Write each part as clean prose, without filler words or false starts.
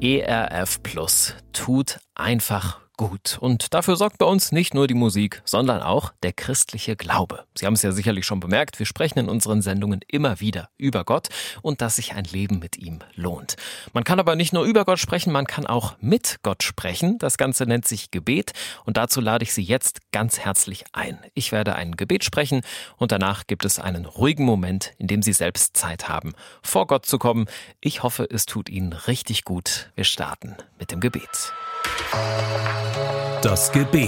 ERF Plus tut einfach gut. Und dafür sorgt bei uns nicht nur die Musik, sondern auch der christliche Glaube. Sie haben es ja sicherlich schon bemerkt, wir sprechen in unseren Sendungen immer wieder über Gott und dass sich ein Leben mit ihm lohnt. Man kann aber nicht nur über Gott sprechen, man kann auch mit Gott sprechen. Das Ganze nennt sich Gebet und dazu lade ich Sie jetzt ganz herzlich ein. Ich werde ein Gebet sprechen und danach gibt es einen ruhigen Moment, in dem Sie selbst Zeit haben, vor Gott zu kommen. Ich hoffe, es tut Ihnen richtig gut. Wir starten mit dem Gebet. Das Gebet.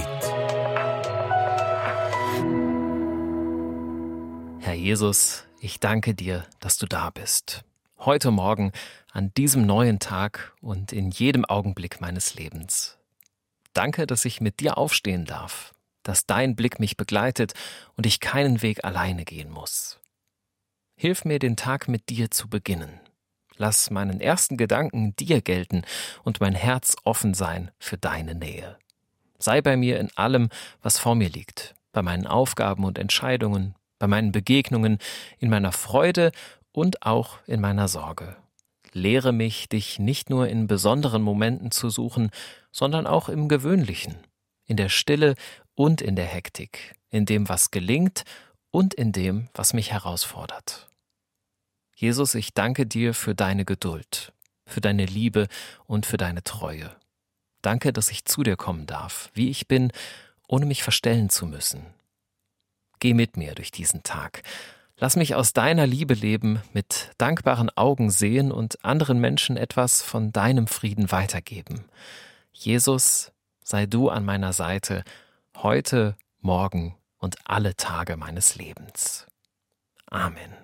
Herr Jesus, ich danke dir, dass du da bist. Heute Morgen, an diesem neuen Tag und in jedem Augenblick meines Lebens. Danke, dass ich mit dir aufstehen darf, dass dein Blick mich begleitet und ich keinen Weg alleine gehen muss. Hilf mir, den Tag mit dir zu beginnen. Lass meinen ersten Gedanken dir gelten und mein Herz offen sein für deine Nähe. Sei bei mir in allem, was vor mir liegt, bei meinen Aufgaben und Entscheidungen, bei meinen Begegnungen, in meiner Freude und auch in meiner Sorge. Lehre mich, dich nicht nur in besonderen Momenten zu suchen, sondern auch im Gewöhnlichen, in der Stille und in der Hektik, in dem, was gelingt und in dem, was mich herausfordert. Jesus, ich danke dir für deine Geduld, für deine Liebe und für deine Treue. Danke, dass ich zu dir kommen darf, wie ich bin, ohne mich verstellen zu müssen. Geh mit mir durch diesen Tag. Lass mich aus deiner Liebe leben, mit dankbaren Augen sehen und anderen Menschen etwas von deinem Frieden weitergeben. Jesus, sei du an meiner Seite, heute, morgen und alle Tage meines Lebens. Amen.